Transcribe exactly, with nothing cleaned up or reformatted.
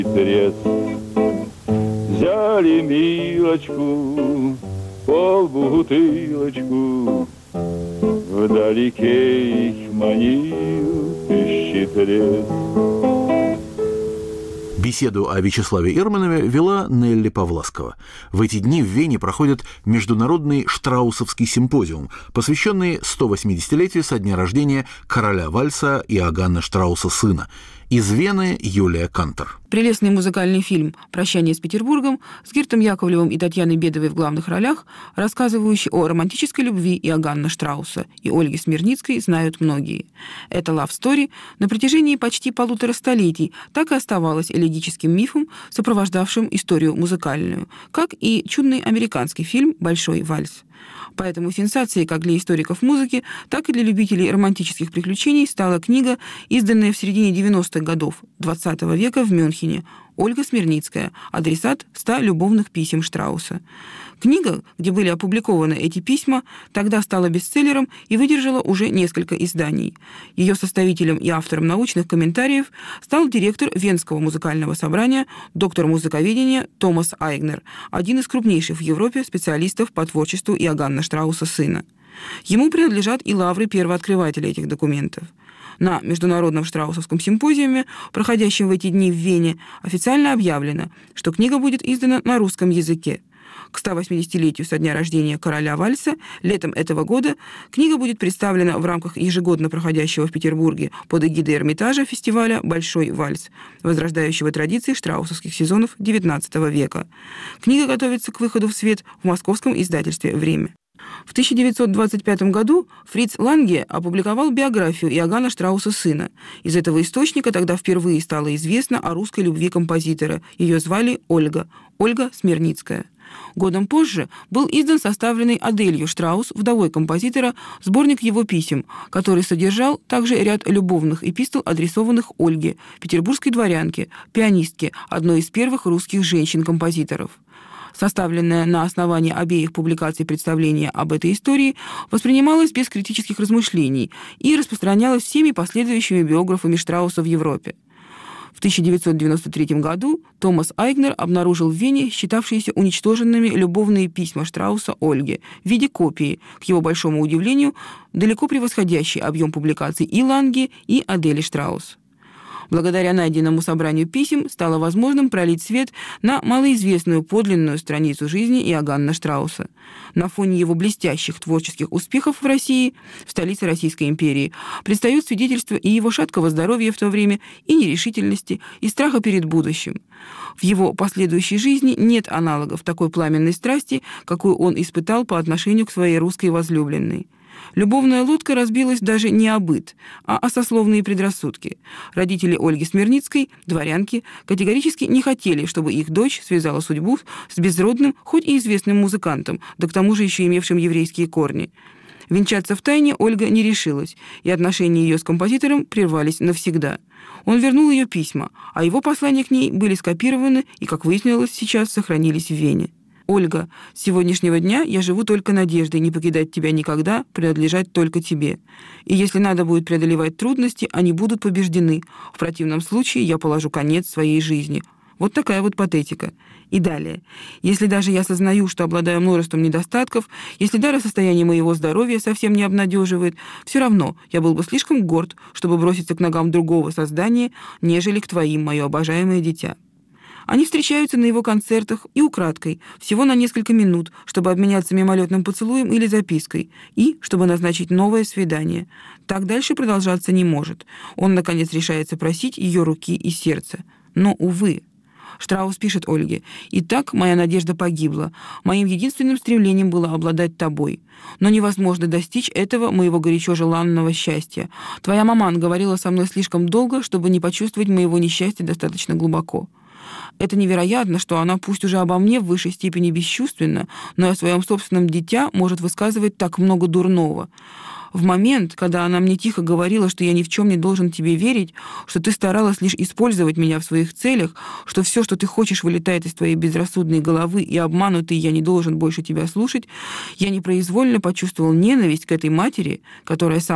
Трес. Взяли Милочку, полбутылочку, вдалеке их манил пищетрес. Беседу о Вячеславе Эрманове вела Нелли Павласкова. В эти дни в Вене проходит международный Штраусовский симпозиум, посвященный сто восьмидесятилетию со дня рождения короля вальса Иоганна Штрауса сына. Из Вены Юлия Кантор. Прелестный музыкальный фильм «Прощание с Петербургом» с Гиртом Яковлевым и Татьяной Бедовой в главных ролях, рассказывающий о романтической любви Иоганна Штрауса и Ольги Смирницкой, знают многие. Эта лав-стори на протяжении почти полутора столетий так и оставалась элегическим мифом, сопровождавшим историю музыкальную, как и чудный американский фильм «Большой вальс». Поэтому сенсацией как для историков музыки, так и для любителей романтических приключений стала книга, изданная в середине девяностых годов двадцатого века в Мюнхене, Ольга Смирницкая, адресат ста любовных писем Штрауса. Книга, где были опубликованы эти письма, тогда стала бестселлером и выдержала уже несколько изданий. Ее составителем и автором научных комментариев стал директор Венского музыкального собрания, доктор музыковедения Томас Айгнер, один из крупнейших в Европе специалистов по творчеству Иоганна Штрауса сына. Ему принадлежат и лавры первооткрывателя этих документов. На Международном Штраусовском симпозиуме, проходящем в эти дни в Вене, официально объявлено, что книга будет издана на русском языке. К ста восьмидесятилетию со дня рождения короля вальса летом этого года книга будет представлена в рамках ежегодно проходящего в Петербурге под эгидой Эрмитажа фестиваля «Большой вальс», возрождающего традиции штраусовских сезонов девятнадцатого века. Книга готовится к выходу в свет в московском издательстве «Время». В тысяча девятьсот двадцать пятом году Фриц Ланге опубликовал биографию Иоганна Штрауса сына. Из этого источника тогда впервые стало известно о русской любви композитора. Ее звали Ольга, Ольга Смирницкая. Годом позже был издан составленный Аделью Штраус, вдовой композитора, сборник его писем, который содержал также ряд любовных эпистол, адресованных Ольге, петербургской дворянке, пианистке, одной из первых русских женщин-композиторов. Составленное на основании обеих публикаций представление об этой истории воспринималось без критических размышлений и распространялось всеми последующими биографами Штрауса в Европе. В тысяча девятьсот девяносто третьем году Томас Айгнер обнаружил в Вене считавшиеся уничтоженными любовные письма Штрауса Ольге в виде копии, к его большому удивлению, далеко превосходящий объем публикаций и Ланге, и Адели Штраус. Благодаря найденному собранию писем стало возможным пролить свет на малоизвестную подлинную страницу жизни Иоганна Штрауса. На фоне его блестящих творческих успехов в России, в столице Российской империи, предстают свидетельства и его шаткого здоровья в то время, и нерешительности, и страха перед будущим. В его последующей жизни нет аналогов такой пламенной страсти, какую он испытал по отношению к своей русской возлюбленной. Любовная лодка разбилась даже не о быт, а о сословные предрассудки. Родители Ольги Смирницкой, дворянки, категорически не хотели, чтобы их дочь связала судьбу с безродным, хоть и известным музыкантом, да к тому же еще имевшим еврейские корни. Венчаться втайне Ольга не решилась, и отношения ее с композитором прервались навсегда. Он вернул ее письма, а его послания к ней были скопированы и, как выяснилось сейчас, сохранились в Вене. «Ольга, с сегодняшнего дня я живу только надеждой не покидать тебя никогда, принадлежать только тебе. И если надо будет преодолевать трудности, они будут побеждены. В противном случае я положу конец своей жизни». Вот такая вот патетика. И далее. «Если даже я сознаю, что обладаю множеством недостатков, если даже состояние моего здоровья совсем не обнадеживает, все равно я был бы слишком горд, чтобы броситься к ногам другого создания, нежели к твоим, мое обожаемое дитя». Они встречаются на его концертах и украдкой, всего на несколько минут, чтобы обменяться мимолетным поцелуем или запиской, и чтобы назначить новое свидание. Так дальше продолжаться не может. Он, наконец, решается просить ее руки и сердца. Но, увы. Штраус пишет Ольге: «Итак, моя надежда погибла. Моим единственным стремлением было обладать тобой. Но невозможно достичь этого моего горячо желанного счастья. Твоя маман говорила со мной слишком долго, чтобы не почувствовать моего несчастья достаточно глубоко. Это невероятно, что она, пусть уже обо мне в высшей степени бесчувственна, но и о своем собственном дитя может высказывать так много дурного. В момент, когда она мне тихо говорила, что я ни в чем не должен тебе верить, что ты старалась лишь использовать меня в своих целях, что все, что ты хочешь, вылетает из твоей безрассудной головы, и обманутый я не должен больше тебя слушать, я непроизвольно почувствовал ненависть к этой матери, которая сама